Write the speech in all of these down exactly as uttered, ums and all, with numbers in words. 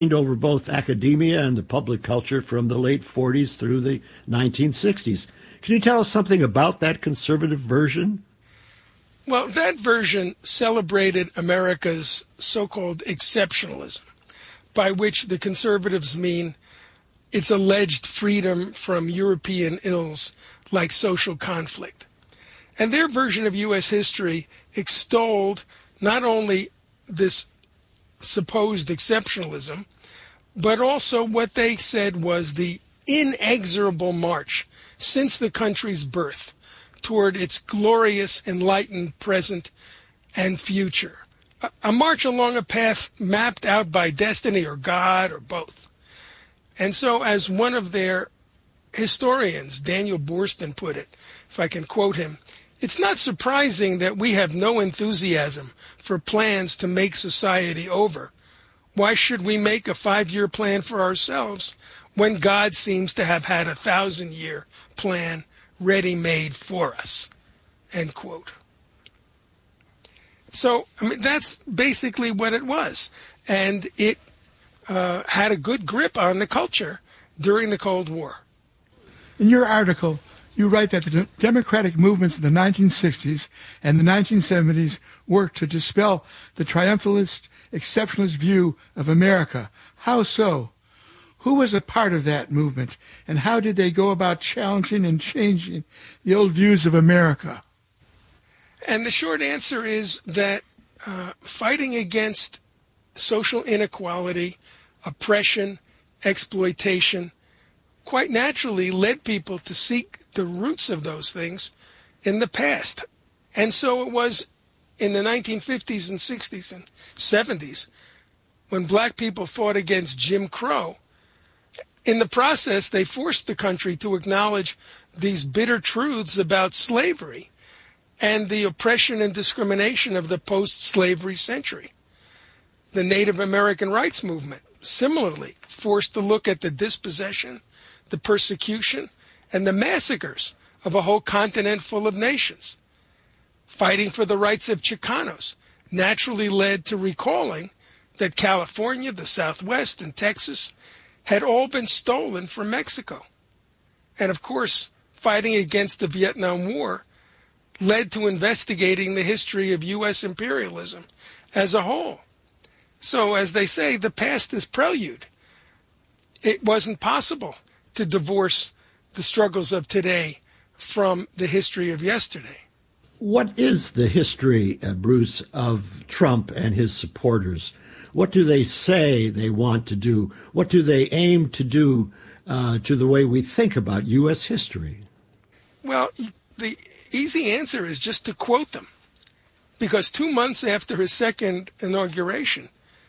over both academia and the public culture from the late forties through the nineteen sixties. Can you tell us something about that conservative version? Well, that version celebrated America's so-called exceptionalism, by which the conservatives mean its alleged freedom from European ills like social conflict. And their version of U S history extolled not only this supposed exceptionalism, but also what they said was the inexorable march since the country's birth toward its glorious, enlightened present and future. A, a march along a path mapped out by destiny or God or both. And so, as one of their historians, Daniel Boorstin, put it, if I can quote him, "It's not surprising that we have no enthusiasm for plans to make society over. Why should we make a five-year plan for ourselves when God seems to have had a thousand-year plan ready-made for us?" End quote. So, I mean, that's basically what it was. And it uh, had a good grip on the culture during the Cold War. In your article, you write that the democratic movements of the nineteen sixties and the nineteen seventies worked to dispel the triumphalist, exceptionalist view of America. How so? Who was a part of that movement, and how did they go about challenging and changing the old views of America? And the short answer is that uh, fighting against social inequality, oppression, exploitation, quite naturally led people to seek the roots of those things in the past. And so it was in the nineteen fifties and sixties and seventies when black people fought against Jim Crow. In the process, they forced the country to acknowledge these bitter truths about slavery and the oppression and discrimination of the post-slavery century. The Native American rights movement, similarly, forced to look at the dispossession, the persecution, and the massacres of a whole continent full of nations. Fighting for the rights of Chicanos naturally led to recalling that California, the Southwest, and Texas had all been stolen from Mexico. And of course, fighting against the Vietnam War led to investigating the history of U S imperialism as a whole. So, as they say, the past is prelude. It wasn't possible to divorce the struggles of today from the history of yesterday. What is the history, uh, Bruce, of Trump and his supporters? What do they say they want to do? What do they aim to do uh, to the way we think about U S history? Well, the easy answer is just to quote them. Because two months after his second inauguration,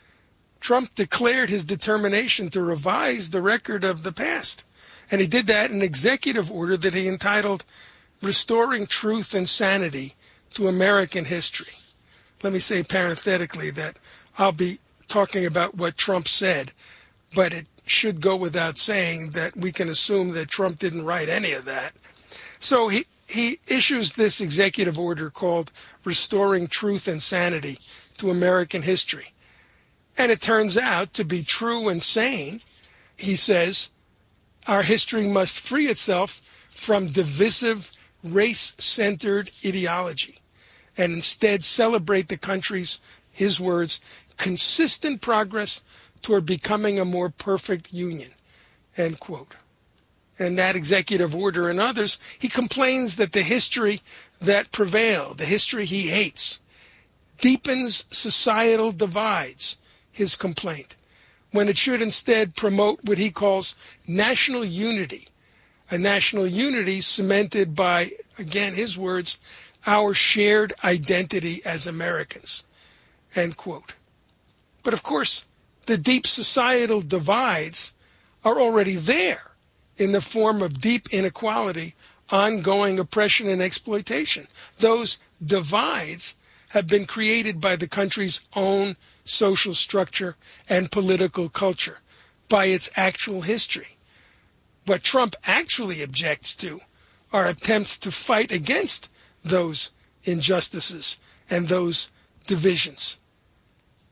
Trump declared his determination to revise the record of the past. And he did that in an executive order that he entitled Restoring Truth and Sanity to American History. Let me say parenthetically that I'll be talking about what Trump said, but it should go without saying that we can assume that Trump didn't write any of that. So he, he issues this executive order called Restoring Truth and Sanity to American History. And it turns out to be true and sane. He says, our history must free itself from divisive, race-centered ideology and instead celebrate the country's, his words, consistent progress toward becoming a more perfect union, end quote. And that executive order and others, he complains that the history that prevailed, the history he hates, deepens societal divides, his complaint, when it should instead promote what he calls national unity, a national unity cemented by, again, his words, our shared identity as Americans, end quote. But of course, the deep societal divides are already there in the form of deep inequality, ongoing oppression and exploitation. Those divides have been created by the country's own social structure and political culture, by its actual history. What Trump actually objects to are attempts to fight against those injustices and those divisions.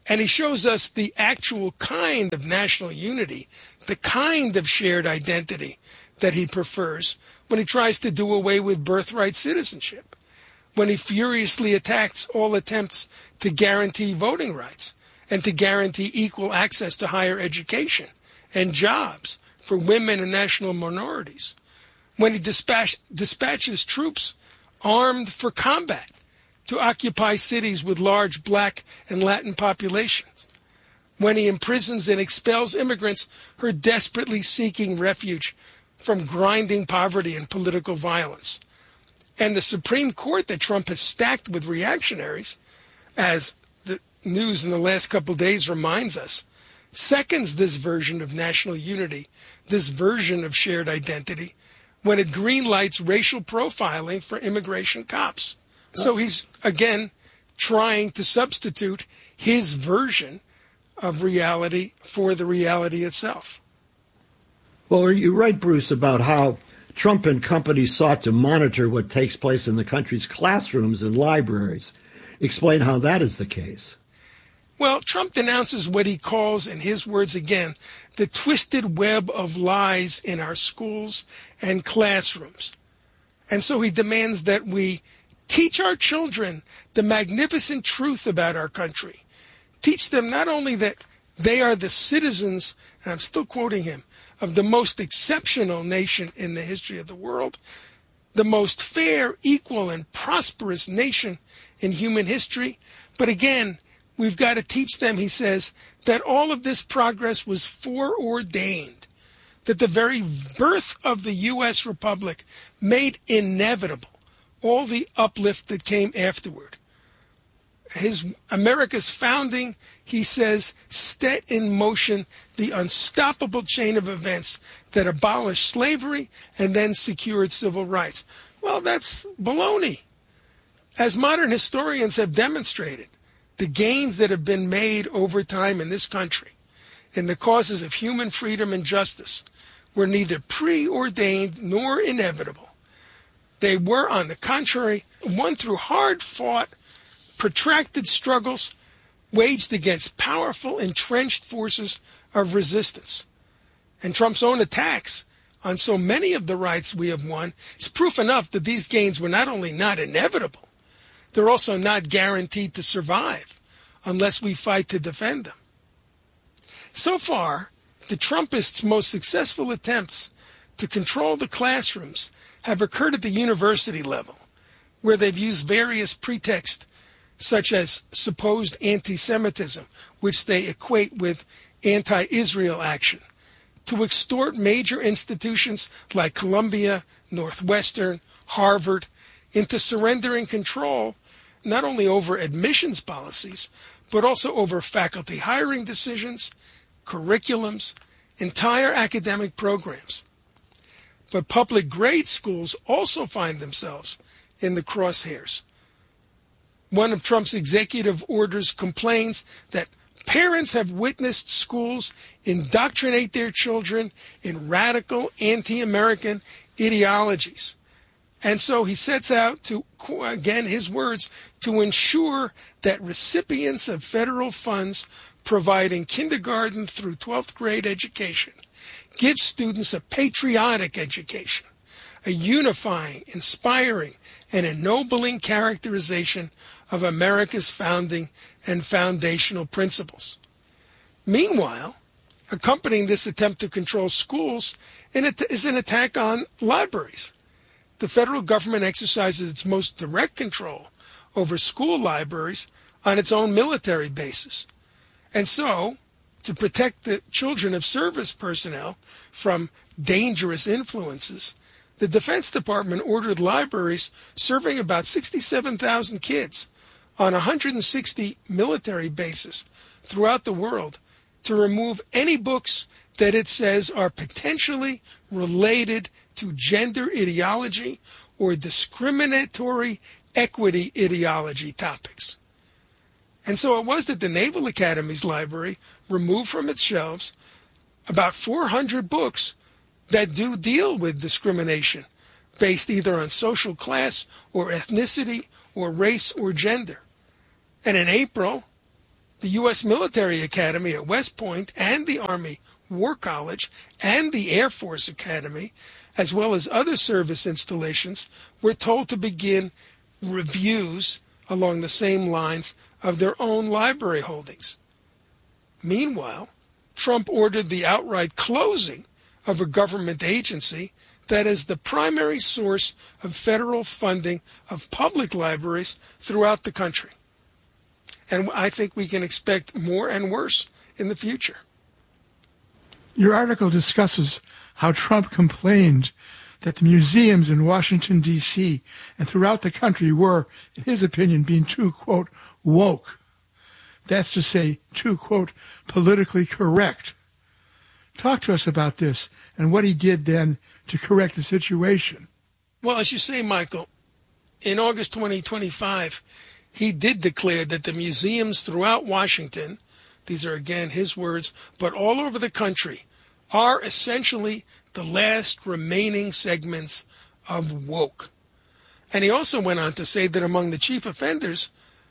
And he shows us the actual kind of national unity, the kind of shared identity that he prefers when he tries to do away with birthright citizenship, when he furiously attacks all attempts to guarantee voting rights and to guarantee equal access to higher education and jobs for women and national minorities, when he dispatch, dispatches troops armed for combat to occupy cities with large black and Latin populations, when he imprisons and expels immigrants who are desperately seeking refuge from grinding poverty and political violence. And the Supreme Court that Trump has stacked with reactionaries, as the news in the last couple of days reminds us, seconds this version of national unity, this version of shared identity, when it greenlights racial profiling for immigration cops. So he's, again, trying to substitute his version of reality for the reality itself. Well, you write, Bruce, about how Trump and company sought to monitor what takes place in the country's classrooms and libraries. Explain how that is the case. Well, Trump denounces what he calls, in his words again, the twisted web of lies in our schools and classrooms. And so he demands that we teach our children the magnificent truth about our country. Teach them not only that they are the citizens, and I'm still quoting him, of the most exceptional nation in the history of the world, the most fair, equal, and prosperous nation in human history. But again, we've got to teach them, he says, that all of this progress was foreordained, that the very birth of the U S Republic made inevitable all the uplift that came afterward. His America's founding, he says, set in motion the unstoppable chain of events that abolished slavery and then secured civil rights. Well, that's baloney. As modern historians have demonstrated, the gains that have been made over time in this country in the causes of human freedom and justice were neither preordained nor inevitable. They were, on the contrary, won through hard-fought, protracted struggles waged against powerful, entrenched forces of resistance. And Trump's own attacks on so many of the rights we have won is proof enough that these gains were not only not inevitable, they're also not guaranteed to survive unless we fight to defend them. So far, the Trumpists' most successful attempts to control the classrooms have occurred at the university level, where they've used various pretexts such as supposed anti-Semitism, which they equate with anti-Israel action, to extort major institutions like Columbia, Northwestern, Harvard into surrendering control not only over admissions policies, but also over faculty hiring decisions, curriculums, entire academic programs. But public grade schools also find themselves in the crosshairs. One of Trump's executive orders complains that parents have witnessed schools indoctrinate their children in radical anti-American ideologies. And so he sets out to, again, his words, to ensure that recipients of federal funds providing kindergarten through twelfth grade education give students a patriotic education, a unifying, inspiring, and ennobling characterization of America's founding and foundational principles. Meanwhile, accompanying this attempt to control schools is an attack on libraries. The federal government exercises its most direct control over school libraries on its own military bases. And so, to protect the children of service personnel from dangerous influences, the Defense Department ordered libraries serving about sixty-seven thousand kids on one hundred sixty military bases throughout the world to remove any books that it says are potentially related to gender ideology or discriminatory equity ideology topics. And so it was that the Naval Academy's library removed from its shelves about four hundred books that do deal with discrimination based either on social class or ethnicity or race or gender. And in April, the U S Military Academy at West Point and the Army War College and the Air Force Academy, as well as other service installations, were told to begin reviews along the same lines of their own library holdings. Meanwhile, Trump ordered the outright closing of a government agency that is the primary source of federal funding of public libraries throughout the country. And I think we can expect more and worse in the future. Your article discusses how Trump complained that the museums in Washington, D C and throughout the country were, in his opinion, being too, quote, woke. That's to say, too, quote, politically correct. Talk to us about this and what he did then to correct the situation. Well, as you say, Michael, in August twenty twenty-five, he did declare that the museums throughout Washington, these are again his words, but all over the country, are essentially the last remaining segments of woke. And he also went on to say that among the chief offenders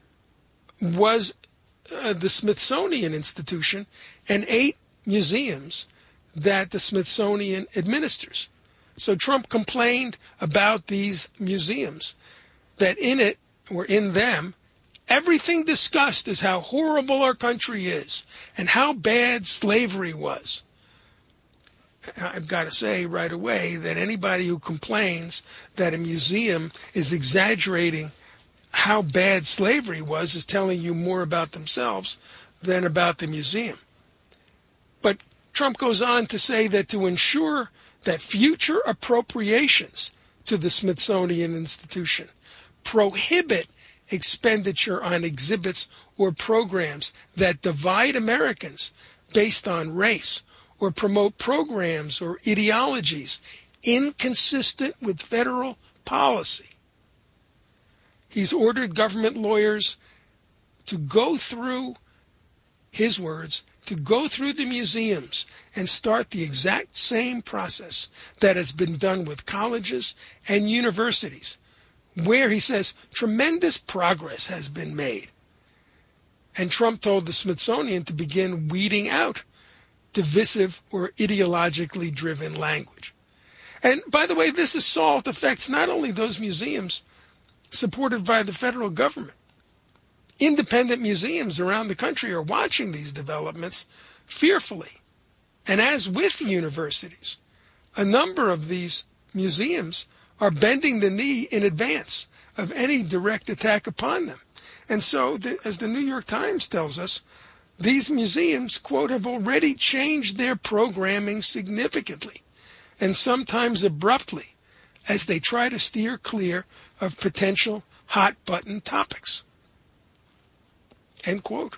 was uh, the Smithsonian Institution and eight museums that the Smithsonian administers. So Trump complained about these museums, that in it, or in them, everything discussed is how horrible our country is and how bad slavery was. I've got to say right away that anybody who complains that a museum is exaggerating how bad slavery was is telling you more about themselves than about the museum. But Trump goes on to say that to ensure that future appropriations to the Smithsonian Institution prohibit expenditure on exhibits or programs that divide Americans based on race, or promote programs or ideologies inconsistent with federal policy. He's ordered government lawyers to go through, his words, to go through the museums and start the exact same process that has been done with colleges and universities, where, he says, tremendous progress has been made. And Trump told the Smithsonian to begin weeding out divisive or ideologically driven language. And by the way, this assault affects not only those museums supported by the federal government. Independent museums around the country are watching these developments fearfully. And as with universities, a number of these museums are bending the knee in advance of any direct attack upon them. And so, the, as the New York Times tells us, these museums, quote, have already changed their programming significantly and sometimes abruptly as they try to steer clear of potential hot-button topics. End quote.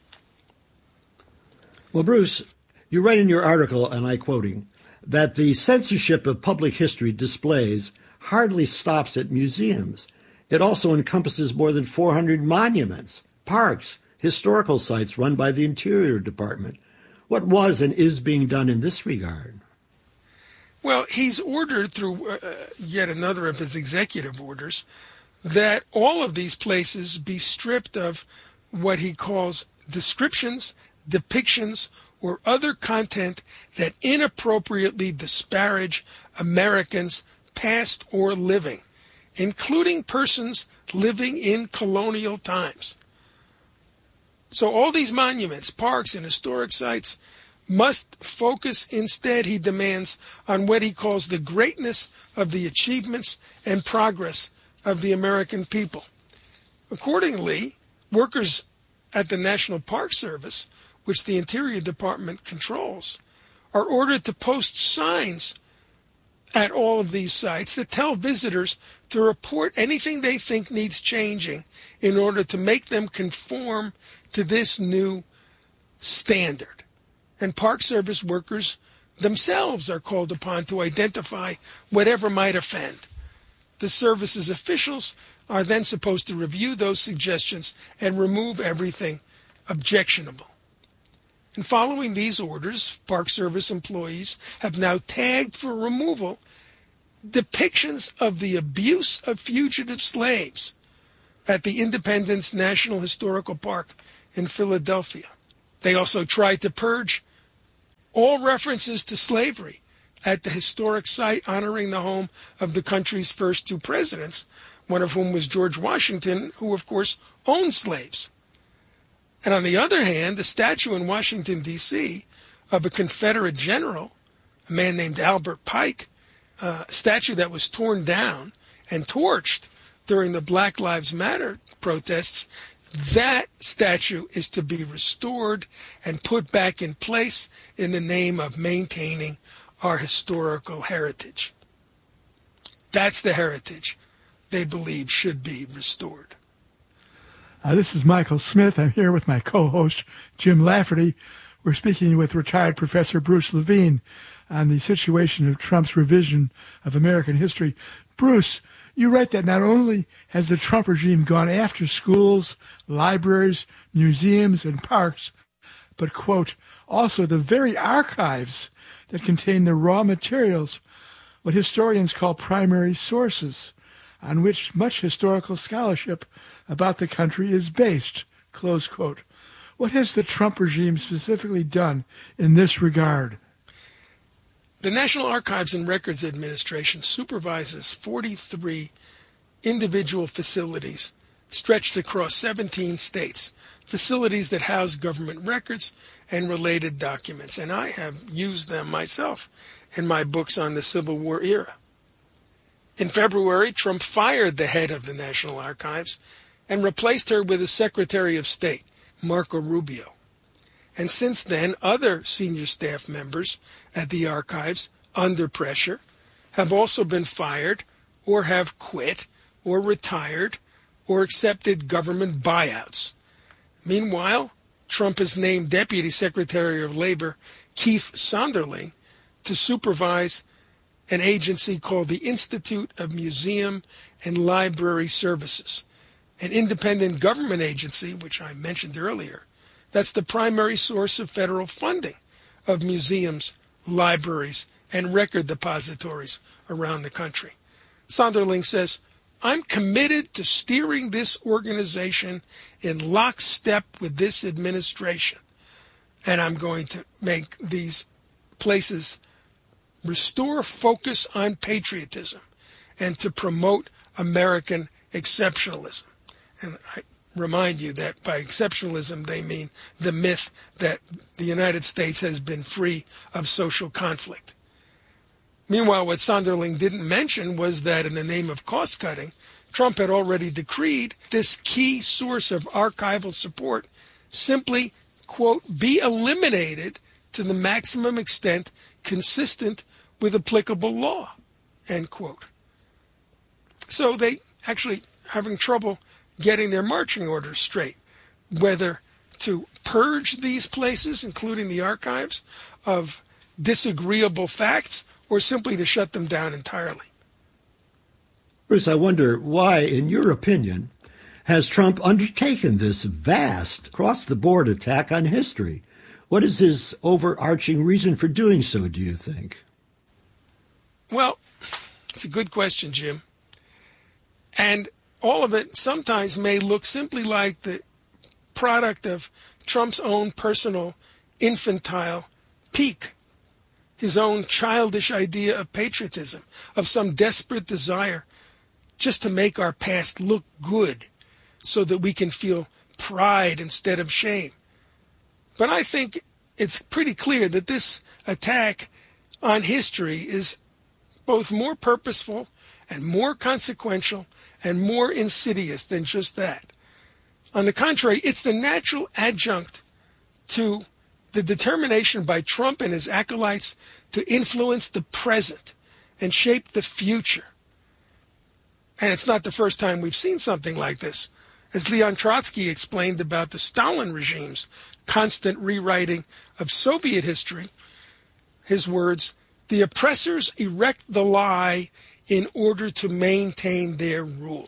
Well, Bruce, you write in your article, and I'm quoting, that the censorship of public history displays hardly stops at museums. It also encompasses more than four hundred monuments, parks, historical sites run by the Interior Department. What was and is being done in this regard? Well, he's ordered through uh, yet another of his executive orders that all of these places be stripped of what he calls descriptions, depictions, or other content that inappropriately disparage Americans past or living, including persons living in colonial times. So all these monuments, parks, and historic sites must focus instead, he demands, on what he calls the greatness of the achievements and progress of the American people. Accordingly, workers at the National Park Service, which the Interior Department controls, are ordered to post signs at all of these sites that tell visitors to report anything they think needs changing in order to make them conform to this new standard. And Park Service workers themselves are called upon to identify whatever might offend. The service's officials are then supposed to review those suggestions and remove everything objectionable. And following these orders, Park Service employees have now tagged for removal depictions of the abuse of fugitive slaves at the Independence National Historical Park in Philadelphia. They also tried to purge all references to slavery at the historic site honoring the home of the country's first two presidents, one of whom was George Washington, who, of course, owned slaves. And on the other hand, the statue in Washington, D C of a Confederate general, a man named Albert Pike, a statue that was torn down and torched during the Black Lives Matter protests, that statue is to be restored and put back in place in the name of maintaining our historical heritage. That's the heritage they believe should be restored. Uh, this is Michael Smith. I'm here with my co-host, Jim Lafferty. We're speaking with retired Professor Bruce Levine on the situation of Trump's revision of American history. Bruce, you write that not only has the Trump regime gone after schools, libraries, museums, and parks, but, quote, also the very archives that contain the raw materials, what historians call primary sources, on which much historical scholarship about the country is based, close quote. What has the Trump regime specifically done in this regard? The National Archives and Records Administration supervises forty-three individual facilities stretched across seventeen states, facilities that house government records and related documents, and I have used them myself in my books on the Civil War era. In February, Trump fired the head of the National Archives and replaced her with a Secretary of State, Marco Rubio. And since then, other senior staff members at the archives, under pressure, have also been fired or have quit or retired or accepted government buyouts. Meanwhile, Trump has named Deputy Secretary of Labor Keith Sonderling to supervise an agency called the Institute of Museum and Library Services, an independent government agency, which I mentioned earlier, that's the primary source of federal funding of museums, libraries, and record depositories around the country. Sonderling says, I'm committed to steering this organization in lockstep with this administration, and I'm going to make these places restore focus on patriotism and to promote American exceptionalism. And I remind you that by exceptionalism, they mean the myth that the United States has been free of social conflict. Meanwhile, what Sonderling didn't mention was that in the name of cost-cutting, Trump had already decreed this key source of archival support simply, quote, be eliminated to the maximum extent consistent with applicable law, end quote. So they actually having trouble getting their marching orders straight, whether to purge these places, including the archives, of disagreeable facts, or simply to shut them down entirely. Bruce, I wonder why, in your opinion, has Trump undertaken this vast, across-the-board attack on history? What is his overarching reason for doing so, do you think? Well, it's a good question, Jim. And all of it sometimes may look simply like the product of Trump's own personal infantile pique, his own childish idea of patriotism, of some desperate desire just to make our past look good so that we can feel pride instead of shame. But I think it's pretty clear that this attack on history is both more purposeful and more consequential and more insidious than just that. On the contrary, it's the natural adjunct to the determination by Trump and his acolytes to influence the present and shape the future. And it's not the first time we've seen something like this. As Leon Trotsky explained about the Stalin regime's constant rewriting of Soviet history, his words, the oppressors erect the lie in order to maintain their rule.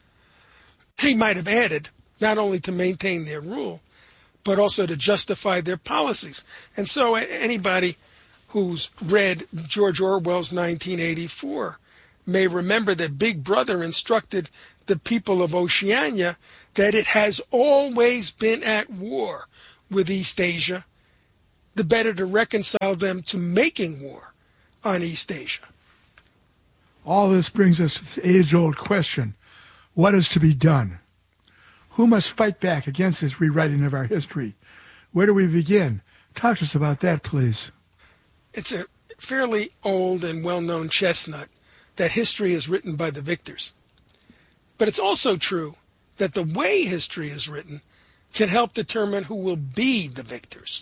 He might have added, not only to maintain their rule, but also to justify their policies. And so anybody who's read George Orwell's nineteen eighty-four may remember that Big Brother instructed the people of Oceania that it has always been at war with East Asia, the better to reconcile them to making war on East Asia. All this brings us to the age-old question, what is to be done? Who must fight back against this rewriting of our history? Where do we begin? Talk to us about that, please. It's a fairly old and well-known chestnut that history is written by the victors. But it's also true that the way history is written can help determine who will be the victors.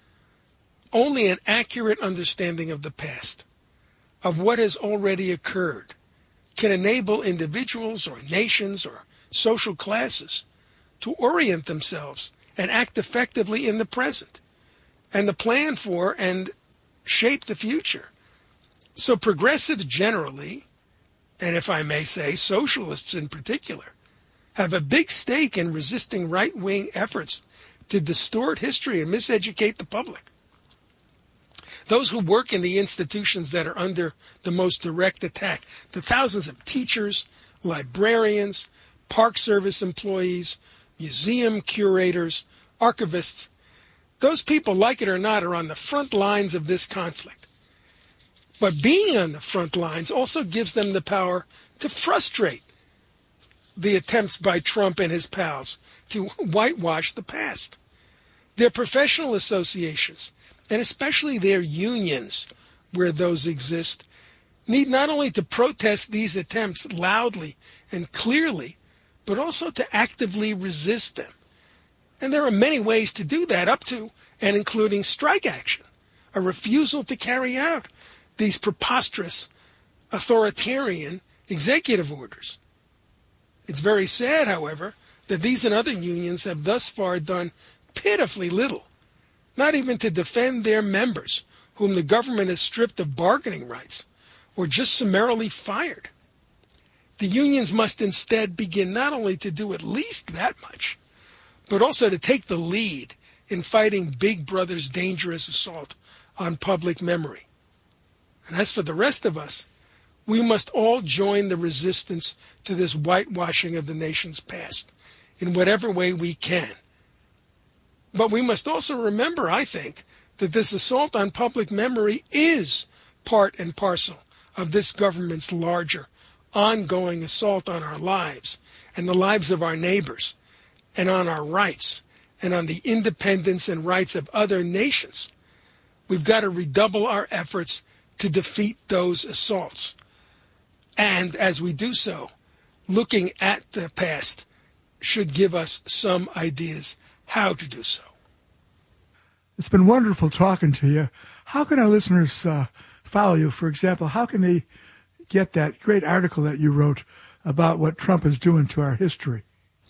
Only an accurate understanding of the past, of what has already occurred, can enable individuals or nations or social classes to orient themselves and act effectively in the present, and to plan for and shape the future. So progressives generally, and if I may say, socialists in particular, have a big stake in resisting right-wing efforts to distort history and miseducate the public. Those who work in the institutions that are under the most direct attack, the thousands of teachers, librarians, Park Service employees, museum curators, archivists, those people, like it or not, are on the front lines of this conflict. But being on the front lines also gives them the power to frustrate the attempts by Trump and his pals to whitewash the past. Their professional associations, and especially their unions, where those exist, need not only to protest these attempts loudly and clearly, but also to actively resist them. And there are many ways to do that, up to and including strike action, a refusal to carry out these preposterous authoritarian executive orders. It's very sad, however, that these and other unions have thus far done pitifully little, not even to defend their members, whom the government has stripped of bargaining rights or just summarily fired. The unions must instead begin not only to do at least that much, but also to take the lead in fighting Big Brother's dangerous assault on public memory. And as for the rest of us, we must all join the resistance to this whitewashing of the nation's past in whatever way we can. But we must also remember, I think, that this assault on public memory is part and parcel of this government's larger, ongoing assault on our lives and the lives of our neighbors, and on our rights, and on the independence and rights of other nations. We've got to redouble our efforts to defeat those assaults. And as we do so, looking at the past should give us some ideas how to do so. It's been wonderful talking to you. How can our listeners uh, follow you? For example, how can they get that great article that you wrote about what Trump is doing to our history?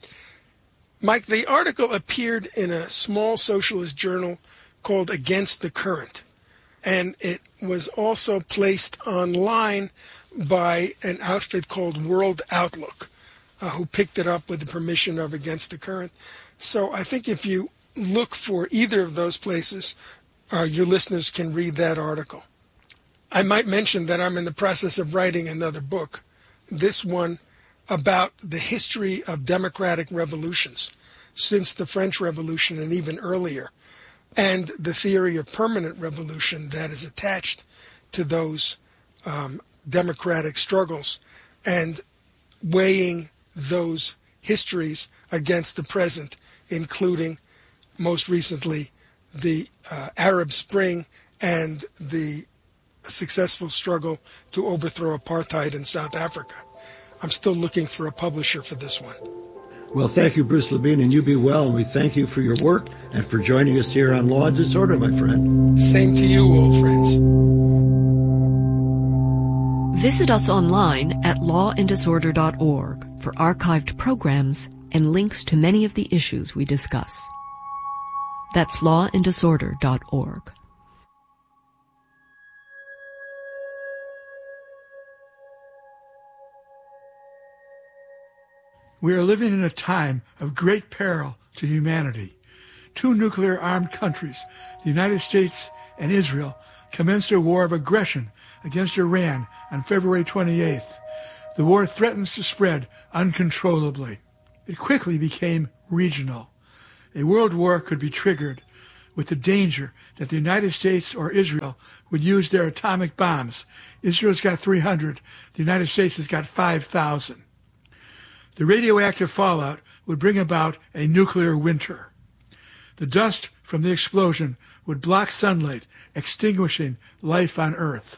Mike, the article appeared in a small socialist journal called Against the Current, and it was also placed online by an outfit called World Outlook, uh, who picked it up with the permission of Against the Current. So I think if you look for either of those places, uh, your listeners can read that article. I might mention that I'm in the process of writing another book, this one about the history of democratic revolutions since the French Revolution and even earlier, and the theory of permanent revolution that is attached to those um, democratic struggles, and weighing those histories against the present, including, most recently, the uh, Arab Spring and the successful struggle to overthrow apartheid in South Africa. I'm still looking for a publisher for this one. Well, thank you, Bruce Levine, and you be well. And we thank you for your work and for joining us here on Law and Disorder, my friend. Same to you, old friends. Visit us online at law and disorder dot org for archived programs and links to many of the issues we discuss. That's law and disorder dot org. We are living in a time of great peril to humanity. Two nuclear-armed countries, the United States and Israel, commenced a war of aggression against Iran on February twenty-eighth, the war threatens to spread uncontrollably. It quickly became regional. A world war could be triggered with the danger that the United States or Israel would use their atomic bombs. Israel's got three hundred. The United States has got five thousand. The radioactive fallout would bring about a nuclear winter. The dust from the explosion would block sunlight, extinguishing life on Earth.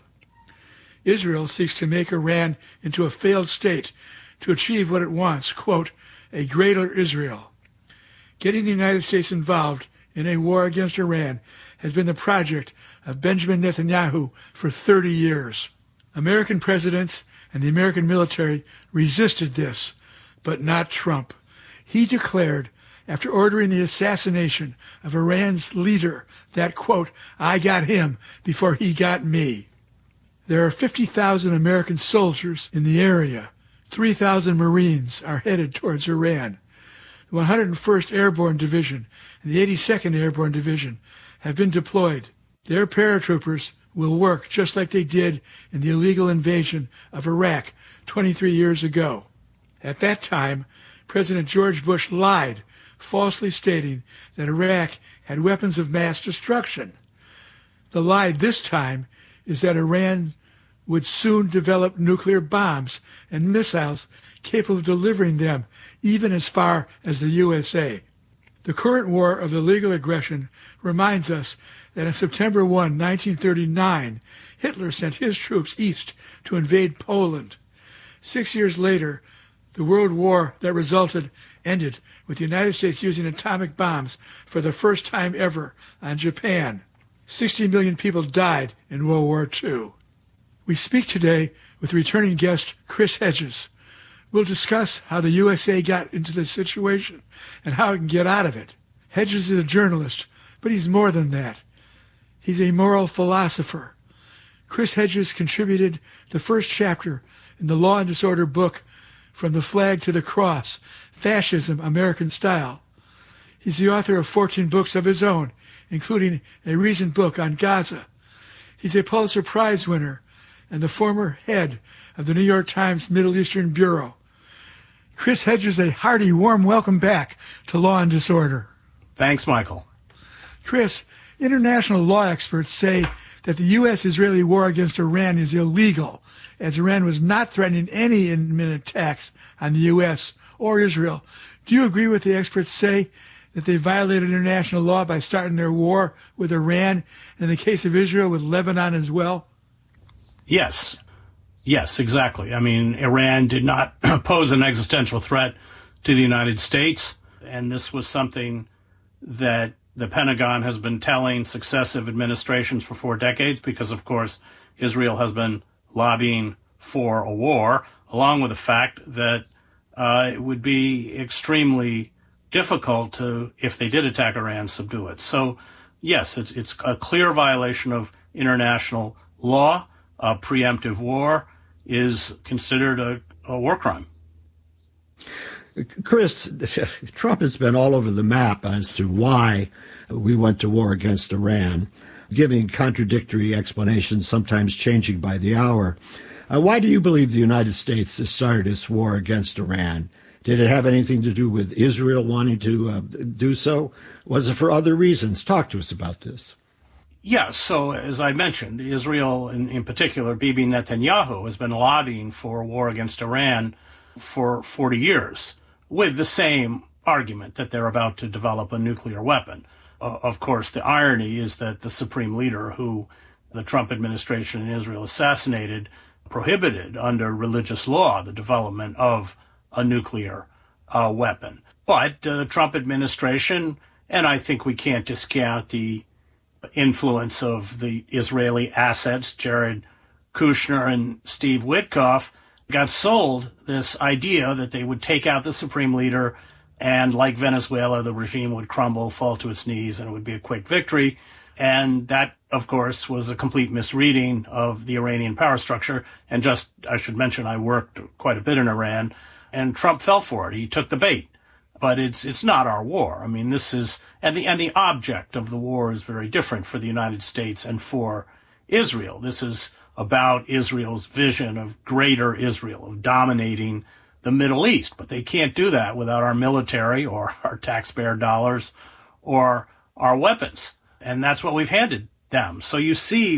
Israel seeks to make Iran into a failed state to achieve what it wants, quote, a greater Israel. Getting the United States involved in a war against Iran has been the project of Benjamin Netanyahu for thirty years. American presidents and the American military resisted this, but not Trump. He declared, after ordering the assassination of Iran's leader, that, quote, I got him before he got me. There are fifty thousand American soldiers in the area. three thousand Marines are headed towards Iran. The one hundred first Airborne Division and the eighty-second Airborne Division have been deployed. Their paratroopers will work just like they did in the illegal invasion of Iraq twenty-three years ago. At that time, President George Bush lied, falsely stating that Iraq had weapons of mass destruction. The lie this time is that Iran would soon develop nuclear bombs and missiles capable of delivering them even as far as the U S A. The current war of illegal aggression reminds us that on September first, nineteen thirty-nine, Hitler sent his troops east to invade Poland. Six years later, the world war that resulted ended with the United States using atomic bombs for the first time ever on Japan. sixty million people died in World War Two. We speak today with returning guest Chris Hedges. We'll discuss how the U S A got into this situation and how it can get out of it. Hedges is a journalist, but he's more than that. He's a moral philosopher. Chris Hedges contributed the first chapter in the Law and Disorder book, From the Flag to the Cross, Fascism, American Style. He's the author of fourteen books of his own, including a recent book on Gaza. He's a Pulitzer Prize winner and the former head of the New York Times Middle Eastern Bureau. Chris Hedges, a hearty, warm welcome back to Law and Disorder. Thanks, Michael. Chris, international law experts say that the U S Israeli war against Iran is illegal, as Iran was not threatening any imminent attacks on the U S or Israel. Do you agree with the experts say that they violated international law by starting their war with Iran, and in the case of Israel, with Lebanon as well? Yes. Yes, exactly. I mean, Iran did not pose an existential threat to the United States, and this was something that the Pentagon has been telling successive administrations for four decades because, of course, Israel has been lobbying for a war, along with the fact that uh, it would be extremely difficult to, if they did attack Iran, subdue it. So, yes, it's, it's a clear violation of international law. A preemptive war is considered a, a war crime. Chris, Trump has been all over the map as to why we went to war against Iran, giving contradictory explanations, sometimes changing by the hour. Uh, why do you believe the United States started its war against Iran? Did it have anything to do with Israel wanting to uh, do so? Was it for other reasons? Talk to us about this. Yes, so as I mentioned, Israel, in, in particular, Bibi Netanyahu, has been lobbying for a war against Iran for forty years, with the same argument that they're about to develop a nuclear weapon. Uh, of course, the irony is that the supreme leader who the Trump administration in Israel assassinated prohibited under religious law the development of a nuclear uh, weapon. But uh, the Trump administration, and I think we can't discount the influence of the Israeli assets, Jared Kushner and Steve Witkoff, got sold this idea that they would take out the supreme leader and, like Venezuela, the regime would crumble, fall to its knees, and it would be a quick victory. And that, of course, was a complete misreading of the Iranian power structure. And just, I should mention, I worked quite a bit in Iran, and Trump fell for it. He took the bait. But it's it's not our war. I mean, this is, and the and the object of the war is very different for the United States and for Israel. This is about Israel's vision of greater Israel, of dominating the Middle East. But they can't do that without our military or our taxpayer dollars or our weapons. And that's what we've handed them. So you see